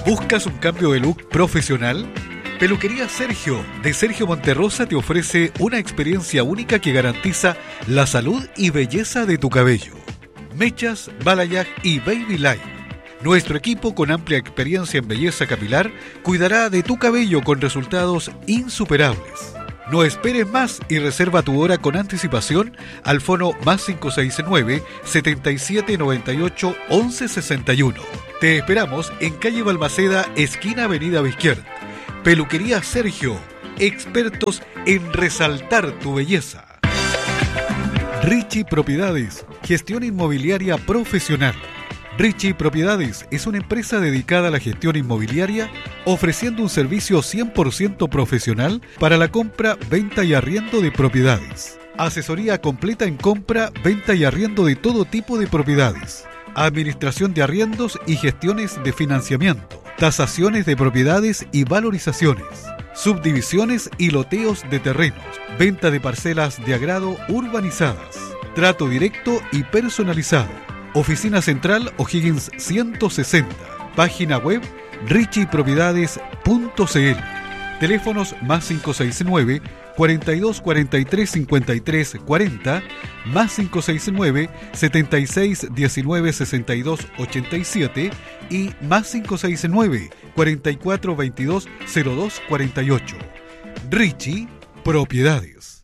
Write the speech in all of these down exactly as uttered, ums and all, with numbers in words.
¿Buscas un cambio de look profesional? Peluquería Sergio, de Sergio Monterrosa, te ofrece una experiencia única que garantiza la salud y belleza de tu cabello. Mechas, balayage y baby light. Nuestro equipo, con amplia experiencia en belleza capilar, cuidará de tu cabello con resultados insuperables. No esperes más y reserva tu hora con anticipación al fono más cinco seis nueve, setenta y siete noventa y ocho, once sesenta y uno. Te esperamos en calle Balmaceda, esquina Avenida Bizquiert. Peluquería Sergio, expertos en resaltar tu belleza. Richie Propiedades, gestión inmobiliaria profesional. Richie Propiedades es una empresa dedicada a la gestión inmobiliaria, ofreciendo un servicio cien por ciento profesional para la compra, venta y arriendo de propiedades. Asesoría completa en compra, venta y arriendo de todo tipo de propiedades. Administración de arriendos y gestiones de financiamiento. Tasaciones de propiedades y valorizaciones. Subdivisiones y loteos de terrenos. Venta de parcelas de agrado urbanizadas. Trato directo y personalizado. Oficina Central O'Higgins ciento sesenta. Página web richie propiedades punto c l. Teléfonos más cinco seis nueve, cuarenta y dos cuarenta y tres cincuenta y tres cuarenta, más cinco seis nueve, setenta y seis diecinueve sesenta y dos ochenta y siete y más cinco seis nueve, cuarenta y cuatro veintidós cero dos cuarenta y ocho. Richie Propiedades.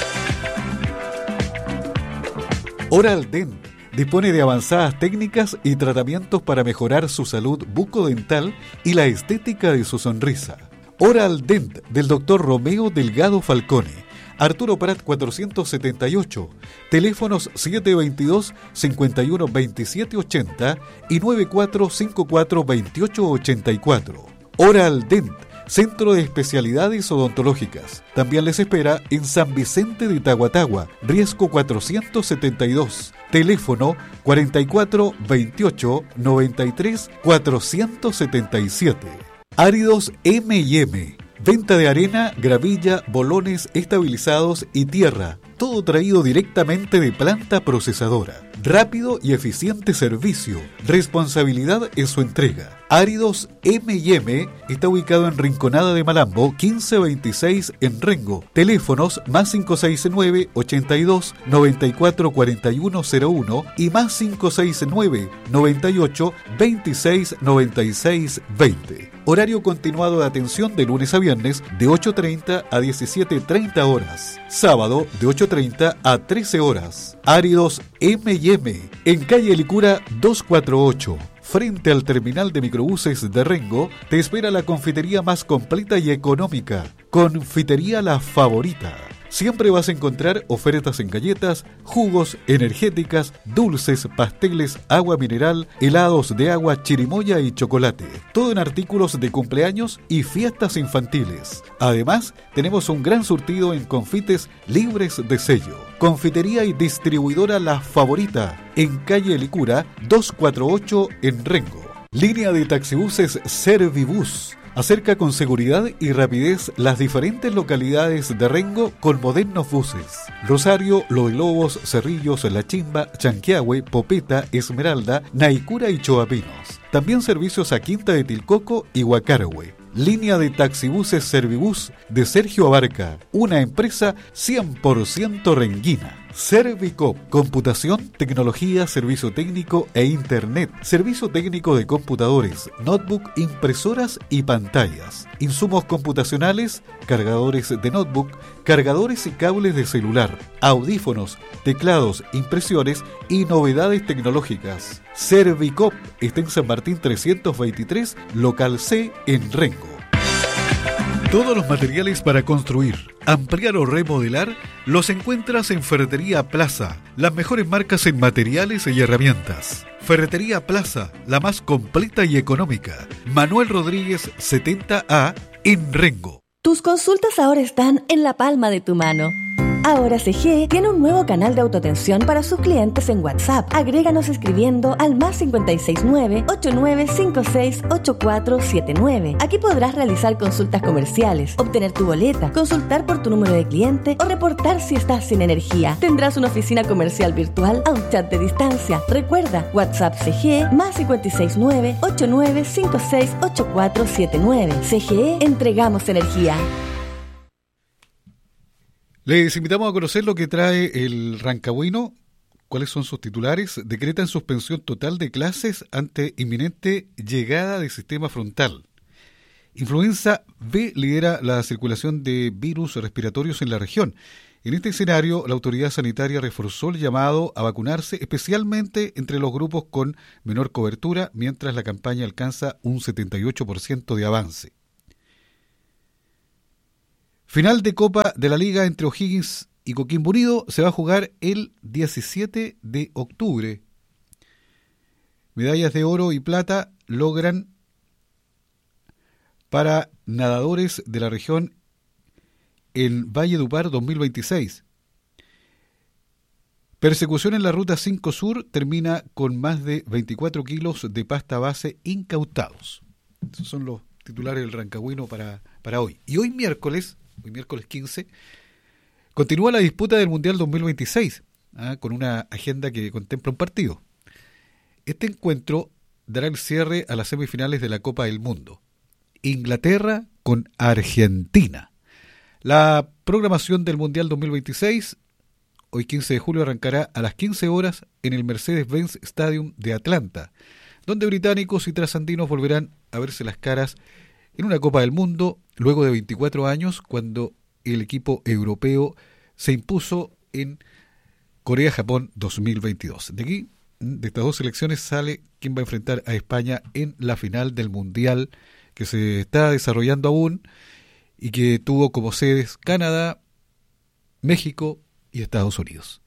Oral Dent dispone de avanzadas técnicas y tratamientos para mejorar su salud bucodental y la estética de su sonrisa. Oral Dent del doctor Romeo Delgado Falcone, Arturo Prat cuatrocientos setenta y ocho, teléfonos siete veintidós, cincuenta y uno veintisiete ochenta y noventa y cuatro cincuenta y cuatro veintiocho ochenta y cuatro. Oral Dent, Centro de Especialidades Odontológicas. También les espera en San Vicente de Tahuatahua, Riesgo cuatrocientos setenta y dos. Teléfono cuarenta y cuatro veintiocho noventa y tres cuatrocientos setenta y siete. Áridos eme y eme. Venta de arena, gravilla, bolones estabilizados y tierra. Todo traído directamente de planta procesadora. Rápido y eficiente servicio. Responsabilidad en su entrega. Áridos eme y eme está ubicado en Rinconada de Malambo, quince veintiséis en Rengo. Teléfonos más cinco seis nueve, ochenta y dos, noventa y cuatro cuarenta y uno cero uno y más cinco seis nueve, noventa y ocho, veintiséis noventa y seis veinte. Horario continuado de atención de lunes a viernes de ocho treinta a diecisiete treinta horas. Sábado de ocho treinta a trece horas. Áridos eme y eme en calle Licura doscientos cuarenta y ocho. Frente al terminal de microbuses de Rengo, te espera la confitería más completa y económica. Confitería La Favorita. Siempre vas a encontrar ofertas en galletas, jugos, energéticas, dulces, pasteles, agua mineral, helados de agua, chirimoya y chocolate. Todo en artículos de cumpleaños y fiestas infantiles. Además, tenemos un gran surtido en confites libres de sello. Confitería y distribuidora La Favorita, en calle Licura doscientos cuarenta y ocho en Rengo. Línea de taxibuses Servibus. Acerca con seguridad y rapidez las diferentes localidades de Rengo con modernos buses. Rosario, Los Lobos, Cerrillos, La Chimba, Chanquiahue, Popeta, Esmeralda, Naicura y Choapinos. También servicios a Quinta de Tilcoco y Huacarahue. Línea de taxibuses Servibus de Sergio Abarca, una empresa cien por ciento renguina. Servicop, computación, tecnología, servicio técnico e internet, servicio técnico de computadores, notebook, impresoras y pantallas, insumos computacionales, cargadores de notebook, cargadores y cables de celular, audífonos, teclados, impresiones y novedades tecnológicas. Servicop está en San Martín trescientos veintitrés, local C en Rengo. Todos los materiales para construir, ampliar o remodelar los encuentras en Ferretería Plaza, las mejores marcas en materiales y herramientas. Ferretería Plaza, la más completa y económica. Manuel Rodríguez setenta A en Rengo. Tus consultas ahora están en la palma de tu mano. Ahora C G E tiene un nuevo canal de autoatención para sus clientes en WhatsApp. Agréganos escribiendo al más cincuenta y seis nueve, ochenta y nueve cincuenta y seis, ochenta y cuatro setenta y nueve. Aquí podrás realizar consultas comerciales, obtener tu boleta, consultar por tu número de cliente o reportar si estás sin energía. Tendrás una oficina comercial virtual a un chat de distancia. Recuerda, WhatsApp C G E más cincuenta y seis nueve, ochenta y nueve cincuenta y seis, ochenta y cuatro setenta y nueve. C G E, entregamos energía. Les invitamos a conocer lo que trae el Rancagüino, cuáles son sus titulares. Decretan suspensión total de clases ante inminente llegada del sistema frontal. Influenza B lidera la circulación de virus respiratorios en la región. En este escenario, la autoridad sanitaria reforzó el llamado a vacunarse, especialmente entre los grupos con menor cobertura, mientras la campaña alcanza un setenta y ocho por ciento de avance. Final de Copa de la Liga entre O'Higgins y Coquimbo Unido se va a jugar el diecisiete de octubre. Medallas de oro y plata logran para nadadores de la región en Valledupar dos mil veintiséis. Persecución en la Ruta cinco Sur termina con más de veinticuatro kilos de pasta base incautados. Esos son los titulares del Rancagüino para, para hoy. Y hoy miércoles, hoy miércoles quince, continúa la disputa del Mundial dos mil veintiséis, ¿ah? con una agenda que contempla un partido. Este encuentro dará el cierre a las semifinales de la Copa del Mundo. Inglaterra con Argentina. La programación del Mundial dos mil veintiséis, hoy quince de julio, arrancará a las quince horas en el Mercedes-Benz Stadium de Atlanta, donde británicos y trasandinos volverán a verse las caras en una Copa del Mundo luego de veinticuatro años, cuando el equipo europeo se impuso en Corea-Japón dos mil veintidós. De aquí, de estas dos selecciones, sale quien va a enfrentar a España en la final del Mundial que se está desarrollando aún y que tuvo como sedes Canadá, México y Estados Unidos.